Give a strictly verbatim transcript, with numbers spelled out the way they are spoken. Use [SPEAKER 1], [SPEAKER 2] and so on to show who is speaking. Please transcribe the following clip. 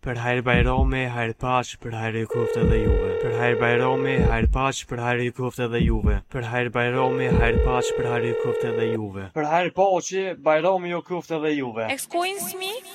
[SPEAKER 1] Për hajër Bajrami, hajër paqë, për hajër i koftë edhe juve. Për hajër Bajrami, hajër paqë, për hajër i koftë edhe juve. Për hajër Bajrami, hajër paqë, për hajër i koftë edhe juve. Për hajër paqë, Bajrami ju koftë edhe juve.
[SPEAKER 2] Excuse me?